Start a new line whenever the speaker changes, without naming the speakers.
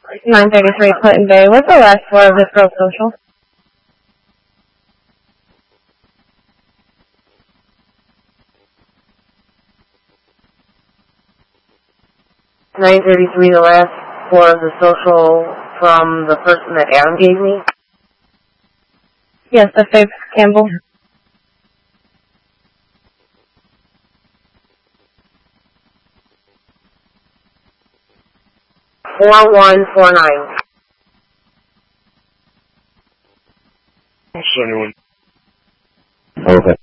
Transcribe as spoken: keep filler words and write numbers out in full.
nine thirty-three Clinton Bay. What's the last four of this girl's social?
nine thirty-three, the last four of the social from the person that Adam gave me?
Yes, the Faith Campbell.
four one four nine.
seventy-one.
Okay.